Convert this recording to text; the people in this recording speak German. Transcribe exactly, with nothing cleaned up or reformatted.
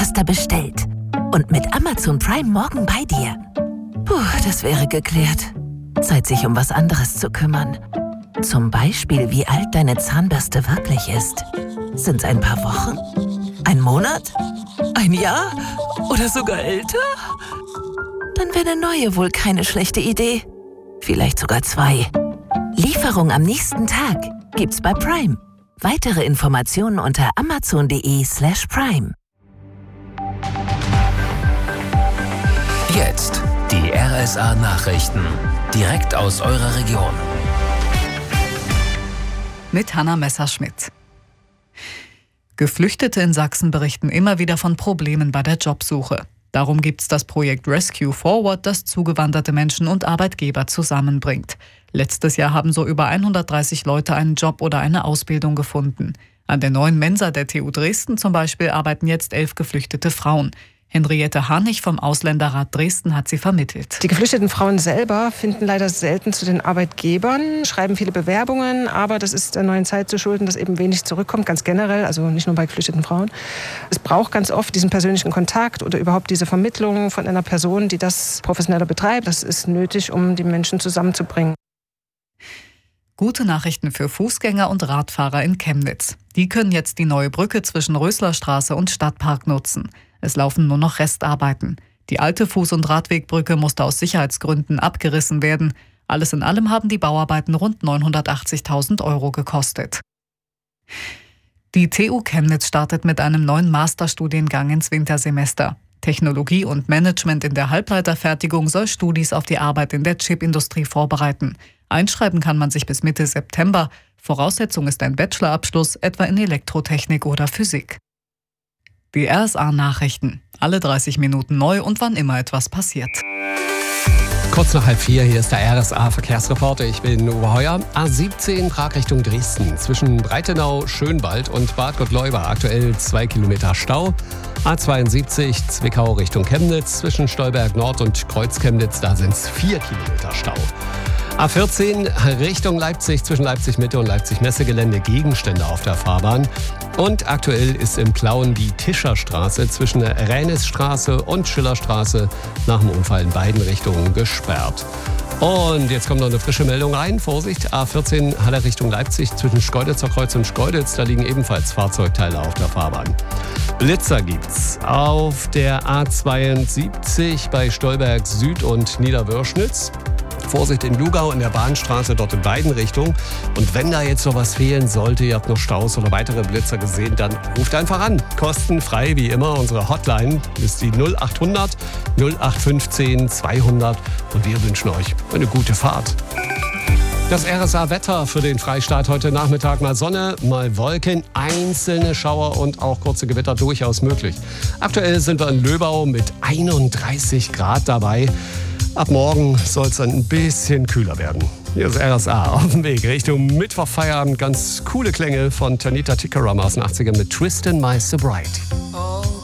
Zahnpasta bestellt und mit Amazon Prime morgen bei dir. Puh, das wäre geklärt. Zeit, sich um was anderes zu kümmern. Zum Beispiel, wie alt deine Zahnbürste wirklich ist. Sind's ein paar Wochen? Ein Monat? Ein Jahr? Oder sogar älter? Dann wäre eine neue wohl keine schlechte Idee. Vielleicht sogar zwei. Lieferung am nächsten Tag gibt's bei Prime. Weitere Informationen unter amazon.de slash prime. Jetzt die R S A-Nachrichten. Direkt aus eurer Region. Mit Hanna Messerschmidt. Geflüchtete in Sachsen berichten immer wieder von Problemen bei der Jobsuche. Darum gibt es das Projekt Rescue Forward, das zugewanderte Menschen und Arbeitgeber zusammenbringt. Letztes Jahr haben so über hundertdreißig Leute einen Job oder eine Ausbildung gefunden. An der neuen Mensa der T U Dresden zum Beispiel arbeiten jetzt elf geflüchtete Frauen. Henriette Harnig vom Ausländerrat Dresden hat sie vermittelt. Die geflüchteten Frauen selber finden leider selten zu den Arbeitgebern, schreiben viele Bewerbungen, aber das ist der neuen Zeit zu schulden, dass eben wenig zurückkommt, ganz generell, also nicht nur bei geflüchteten Frauen. Es braucht ganz oft diesen persönlichen Kontakt oder überhaupt diese Vermittlung von einer Person, die das professioneller betreibt. Das ist nötig, um die Menschen zusammenzubringen. Gute Nachrichten für Fußgänger und Radfahrer in Chemnitz. Die können jetzt die neue Brücke zwischen Röslerstraße und Stadtpark nutzen. Es laufen nur noch Restarbeiten. Die alte Fuß- und Radwegbrücke musste aus Sicherheitsgründen abgerissen werden. Alles in allem haben die Bauarbeiten rund neunhundertachtzigtausend Euro gekostet. Die T U Chemnitz startet mit einem neuen Masterstudiengang ins Wintersemester. Technologie und Management in der Halbleiterfertigung soll Studis auf die Arbeit in der Chipindustrie vorbereiten. Einschreiben kann man sich bis Mitte September. Voraussetzung ist ein Bachelorabschluss, etwa in Elektrotechnik oder Physik. Die R S A-Nachrichten. Alle dreißig Minuten neu und wann immer etwas passiert. Kurz nach halb vier, hier ist der R S A-Verkehrsreporter. Ich bin Uwe Heuer. A siebzehn Prag Richtung Dresden. Zwischen Breitenau, Schönwald und Bad Gottleuba aktuell zwei Kilometer Stau. A zweiundsiebzig Zwickau Richtung Chemnitz. Zwischen Stolberg Nord und Kreuz-Chemnitz, da sind es vier Kilometer Stau. A vierzehn Richtung Leipzig, zwischen Leipzig-Mitte und Leipzig-Messegelände Gegenstände auf der Fahrbahn. Und aktuell ist im Plauen die Tischerstraße zwischen Ränisstraße und Schillerstraße nach dem Unfall in beiden Richtungen gesperrt. Und jetzt kommt noch eine frische Meldung rein. Vorsicht, A vierzehn Halle Richtung Leipzig zwischen Schkeuditzer Kreuz und Schkeuditz. Da liegen ebenfalls Fahrzeugteile auf der Fahrbahn. Blitzer gibt's auf der A zweiundsiebzig bei Stolberg Süd und Niederwürschnitz. Vorsicht in Lugau in der Bahnstraße, dort in beiden Richtungen. Und wenn da jetzt noch was fehlen sollte, ihr habt noch Staus oder weitere Blitzer gesehen, dann ruft einfach an. Kostenfrei wie immer. Unsere Hotline ist die null achthundert null acht fünfzehn zweihundert und wir wünschen euch eine gute Fahrt. Das R S A-Wetter für den Freistaat heute Nachmittag: mal Sonne, mal Wolken, einzelne Schauer und auch kurze Gewitter durchaus möglich. Aktuell sind wir in Löbau mit einunddreißig Grad dabei. Ab morgen soll es dann ein bisschen kühler werden. Hier ist R S A auf dem Weg Richtung Mittwochfeierabend. Ganz coole Klänge von Tanita Tikaram aus den achtzigern mit Twist in My Sobriety.